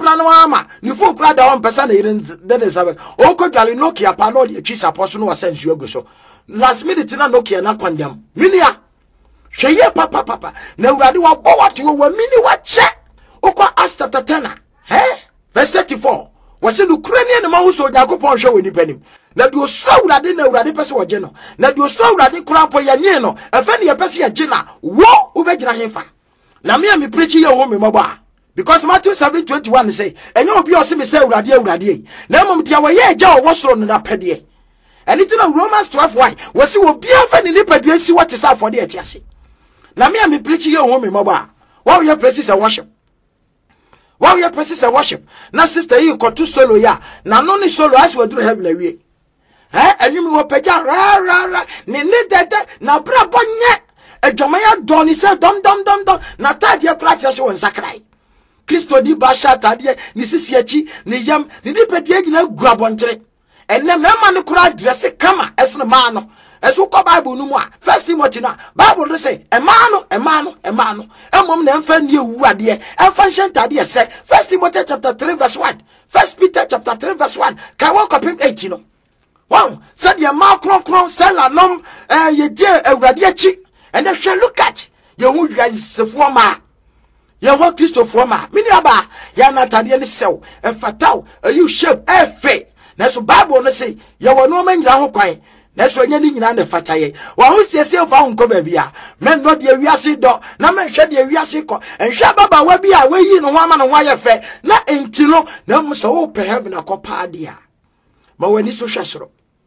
plan mama ni phone kra da 1% na yin de sabe o ko dwale Nokia pa no de twi support no wasensu ego so last minute na Nokia na kwandam minia hweye papa na urade wa bo wate wo mini wa che okwa Acts chapter 10 verse 34 wase no Ukrainian ma wo so Yakobon hwe woni panim na do so urade na urade pese wo je no na do so urade kura po ya nye no efe ne ye pese ya je na wo ubegyina hefa na me preach ye wo me maba because Matthew 7:21 say enyo obi o se me say urade na mom dia wo ye agya wo soro no na pede anything in Romans 12:1 wase obi afa ne nipadua si what is afode etiase na me preach ye wo me maba wo ye praises and worship. While your praises and worship, na sister you got to solo ya. Na no ni solo as we do heaven away. And you will pay ra ni dede na bra bonye. E jomaya doni se dom. Na tadia kratia se won sakrai. Kristo di basha tadia ni sisiachi ni yam ni di pedie gina guabontre. Enne mema ni kura dress kama esne mano. Esu ko Bible no mu a First Timothy na Bible say emano emom na emfa nie wu ade emfa nhentade say First Timothy chapter 3 verse 1 First Peter chapter 3 verse 1 ka wo kopim 18 no wow said ye ma kron sella nom ye die awurade achi and if you look at ye hu wiasefo ma ye ho Christopher ma mini aba ya na tade ne sew enfataw you shape efe na so Bible no say ye wo no ma nyira ho kwan na so nya ni nyina na fataye wa ho siesie fa honko ba bia men no de wiase do na men hwe de wiase ko enhwe baba wa bia we yi no ho ama no ho ayefe na entilo na mo so wo pe heaven akopa dia ma wani so hwesoro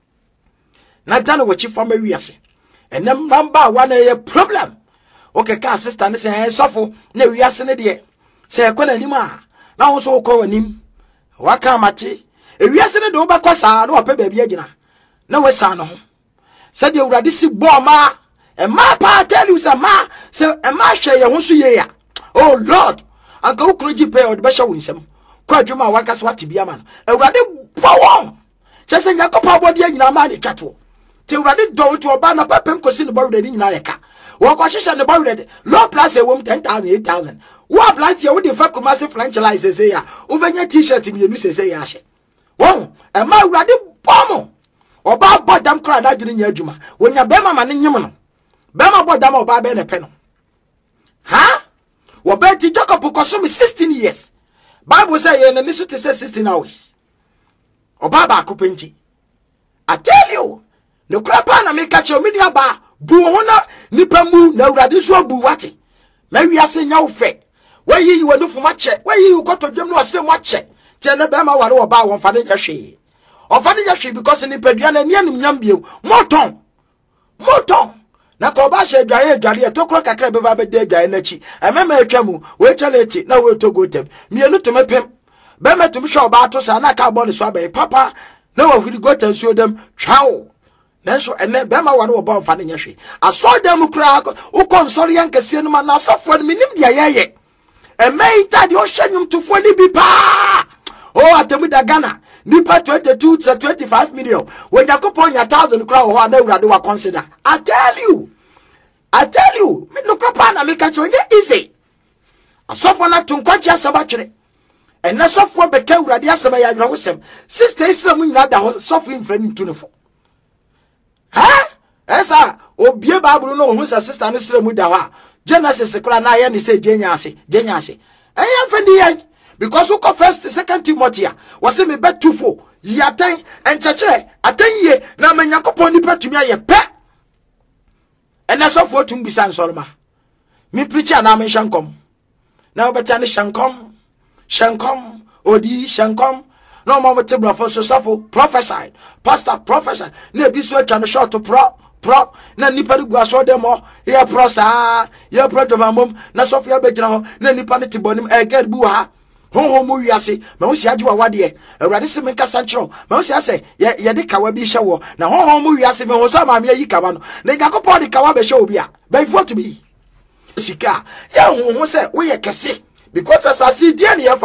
na dan wo chi fa ma wiase enem namba wa na ye problem okay ka sister ne se sofo na wiase ne de se ko na nim a na ho so ko wanim wa ka mate e wiase ne de wo ba kwa saa na wo pe ba bia gina na we sa no said the urade si bo ma e ma pa tell you say ma say e ma hwe ye ho so ye ya oh Lord anka ukroji pay od be sha winsem kwa dwuma waka so ate bia ma no urade bo won chese Yakobon abodi nyina ma ne twato te urade do to oba na papem kosi ne bo urade nyina ye ka wo kwa hwehwe ne bo urade low plus e wom 10,000 8,000 wo ablant ye wo de fa commerce franchise say ya wo benya t-shirt mi enu say ya hye won e ma urade bomo oba bodam kra na dwene nya adwuma wonya bema ma ne nyem no bema bodam oba be ne pe no ha wo be ti Jacob koso me 16 years Bible say ye na nisu te say 16 hours oba ba akopenti I tell you no krapa na me catch me dia ba bu ho na nipa mu na urade so bu wate ma wiase nya wo fe we yi wonu fuma che we yi ukoto dwem no ase mo che te na bema ware oba won fa ne nya hwe ofani ya because ni pedua na ni anim nyambie moton na ko ba hye adwaye to kro kakra be ba be de adwaye na chi emema atwamu we chaleti na we to go tem mienu to mepem be metum hwe oba to sa na ka bo ne so abai papa na wa huri go tan so dem twawo na so ene be ma ware oba ofani nya hwe aso dem kra u konsori yankase no ma na sofo ni minim dia yeye emeita de o hyenyum to fo ni bi pa oh atemu da Ghana nipa 22 to 25 million when Yakobon 1,000 crowd ho na urade wa consider I tell you me no krapa na me catch onye easy asofo na tunkwaji asaba kire and na sofo be ka urade asaba ya dwa hosem sister Islam nyina da sofo infra ni tunefo esa obie Bible no ho sa sister no Islam da ho Genesis kra na ya ni say jenya ase eya fendi yan because who first second Timothy was me bet 2:4 yaten enchechere atenye na Yakobon ni petumi aye pe ena so for tum bisan sorma me preacher na me shankom na obeta ne shankom odi shankom no mo te brofo so sofo prophesy pastor prophesy na bi so atwa no short pro na nipa gu aso dem o ye pro sa ye pro to mamom na sofia be gina ho na nipa ne tibonim gad bu ha ho mu wiase ma wo si agye wa wade awurade se menka sanchro ma wo si ase ye de kawa bi hye wo na ho mu wiase me ho so ma me yi kawa no na Yakobon de kawa be hye obi a be for to be sika ye ho se wo ye kese because as I see dia ne ye fama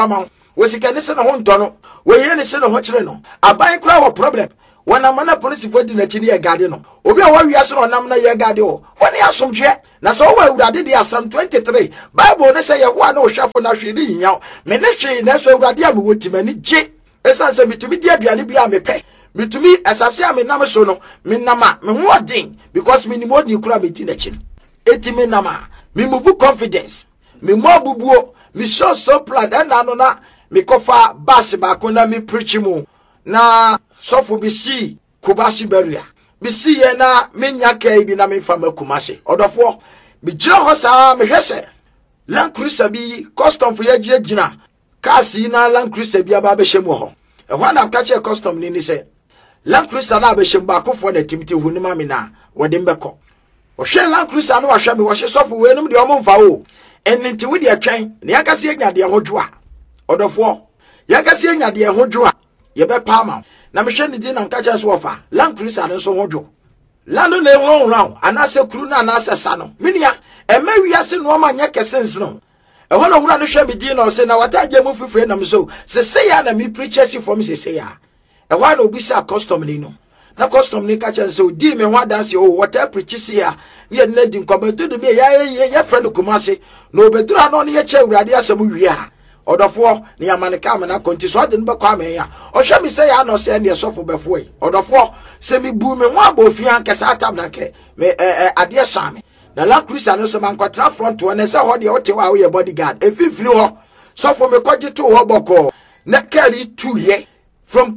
was can listen a home tunnel, where you listen a hotchino. A buy crowd or problem. When I'm on a police voting a chinia guardian, Obi warriors on Namna Yagadio. When you have some jet, that's all well that did there some 23. Bible, they say, one or shuffle now she didn't know. Meneshi, that's all Radiam would to many jet. As I said, me to me, dear Bianibia me pay. Me to me, as I say, I'm in Namasono, Minama, me more ding, because me more you crab it in a chin. 80 Minama, me move confidence, me more bubuo, me show so plan, and anona, me kofa, basiba, kona me preaching na so for BC, Kubashi Beria. BC na minyake bi na me fama Kumasi. Odofo, me johosa me hese. Land Cruiser bi custom for ye jina. Kasi na Land Cruiser bi aba be shemu ho. E wan am ka che custom ni se. Land Cruiser na be shemu ba kofo na timti hunima me na wode mbeko. O hwe Land Cruiser na wa hwe me wo hwe so for we num de omo mfa wo. Enti we de atwen, ne yakase anya de hodwo a. Odofo, yakase anya de hodwo a. Yebe palma na me hwe ni din na nka che so ofa Land Cruiser no so hodwo lando na ehwo hwo anase kru na anase sa no minia ema wiase no ma nya kesens no ehwo na wura no hwe me din na o se na wataje mu fifre na me so se ya na me preachers for me se ya ehwo na obisa custom ni no na custom ni ka che so di me ho dance o wata preachers ya ne na di nkometo do me ya friend Kumasi no obedura no ne ye che urade asem wi a Odofo ni amaneka amena konti so ade nbe kwa me ya o hwe mi se ya no se ne sofo befo yi Odofo se mi bu me ho abofia nkesa atam na ke me ade same na Land Cruiser no so man kwatra front one se ho de o te wa wo ye bodyguard efifiri ho sofo me kwaje to ho boko na carry 2 ye from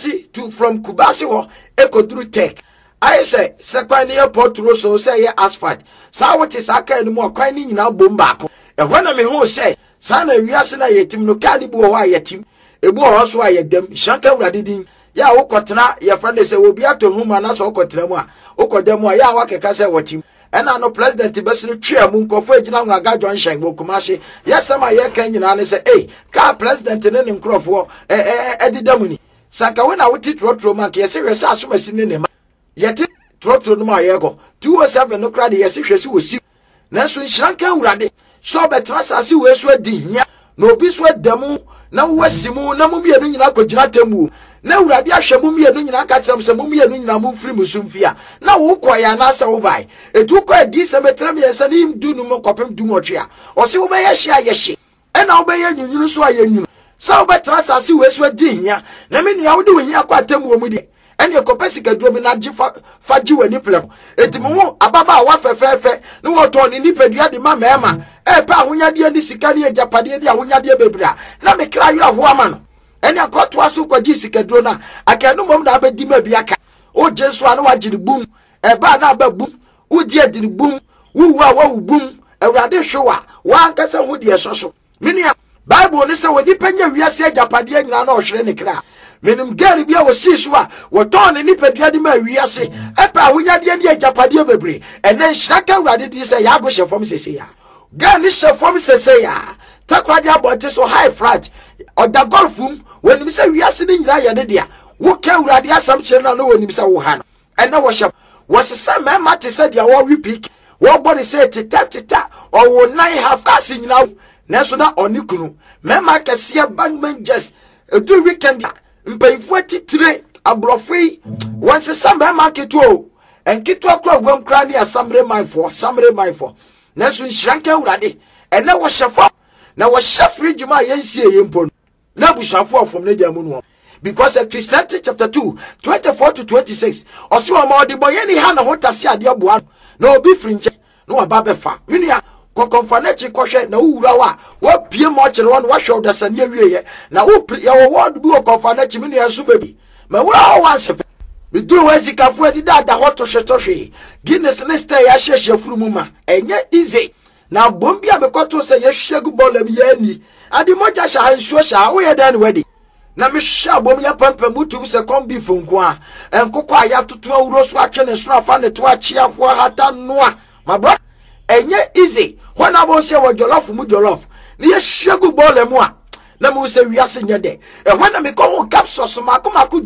Kubasi ho ekoduru tech I say sekwan airport road so say ye asphalt sa what is aka ni mo kwan ni nyina bom baako e hwana me ho say sana wiase na yetim no kadi bu ho ayetim ebu ho so ayedam shanka wurade din ya wokotena ye friend say obi ato huma na so wokotena mu a wokodam a ya wakeka say watim ena no president besiri twa mu nkofo agina ngaga John Shen wo Kumasi yesama ye kan nyina ne say ka president ne ne nkrofo edidam ni sanka we na wuti trotro man ke yesi hwese asomasi ne ne ma yeti trotro no ma ye go 207 no krade yesi hwese wosi na so shanka wurade so betra sase we so adi hia na obi so adamu na wasimu na mumienu nyina kogina temu na urade ahwe mumienu nyina ka tram se mumienu nyina mumfiri musumfia na wo koya na sa wo bai etu ko adi se metram ye se ni du nu mo kopem du mo twea o se wo be ye hia ye hye e na wo be ye nyunyunu so aye nyunu so betra sase we so adi hia na me nua wo de wo hia kwa temu wo mu de ene kopesi ka duro bi na gifa faji wani plem etimo ababa wa fefefe ne woto ni nipadua de ma mema pa ahonyade ni sika ne agapade de ahonyade bebra na me kra yura ho ama no ene akoto aso kwaji sika duro na akanu mom na abedi ma biaka o jesu anu wagiri bum ba na ba bum udi adiri bum wuwa wa bum awrade hwewa wa ankasa ho de soso minia Bible ne se wodi panya wiase agapade nyina na ohwere ne kra menim gari bia wo siswa wo ton ni padua de ma wiase epa ahonyade de agapade bebre enen hyaka wrade di se ya go hyefom sese ya ga ni hyefom sese ya takwade abote so high flat oda golfum wonim se wiase ni nyina ya de dia wo ka wrade asam kire na no wonim se wo ha no ena wo hyef wo sese mema te se dia wo repeat wo body se tita o wo 9 half kasi nyina neso na onikunu mema kese bangman just do weekend mpayifo titire abrofei once samba market o enkitu akwa gwam kra ne asamre maifo neso nhranka wurade ene wo hyefo na wo hyefri juma yensie yempo na bushafo ofom ne dia mu no because Christianity chapter 2 24 to 26 oso ma odi boye ni ha na hotase ade aboa na obi frinche no ababefa minua kokonfanechi kohwe na wura wa pie mo kire won wa hwe dasane awieye na wo ya wo word bi kokonfanechi me ne so baby ma wura wanse me duro wa sikafu adi da hoto hwetohwe Guinness ne stay ya hyehye furumu ma enye easy na bombi a mekoto se ye hwegu bola bi yani adi moja sha hansuo sha wo ye dan wedi na me hwa bom ya pampa mutum se kombi fonko a enkoko aya toto awuro so atwe ne so afa ne to achiafo hata noa ma bro enye easy when abo se wo jollof mu jollof ni ye hwegu bola mu a na mu se wiase nye de when me ko capsules makomako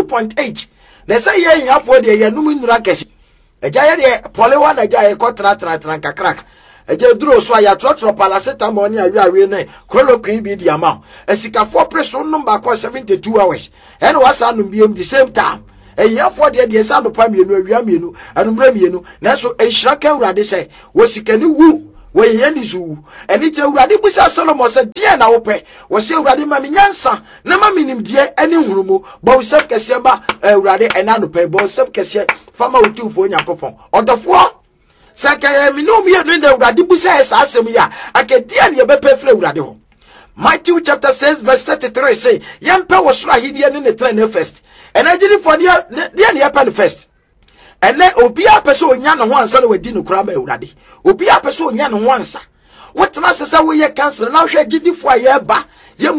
2.8 na se ye nyafo de ye num nura kesi eja ye de polewa na eja ye ko tra kakrak eje duro so ya trotro paracetamol ni awie na chloroquine bi di ama esikafo preso number ko 72 hours and was anum biem the same time eya for de sa no pa mienu awia mienu anumra mienu na so enhira ka urade se wo sikani wu wo yeni zu eni te urade busa Solomon se die na wo pe wo se urade ma nyansa na ma minim die eni hurumu bo se kese ba urade ena no pe bo se kese fama utufo nyakopon odofo Saka minum ye no na urade busa esa asem ya akedia ne be pefre urade ho. Matthew chapter 6 verse 33 say yempe wo sura hidie ne trene first and agiri for dia ne happen first and obi a person onya no ho ansa na wadi no kura ma urade obi a person onya no ho ansa wotena sesa wo ye cancel na hwe agidi fo aye ba ye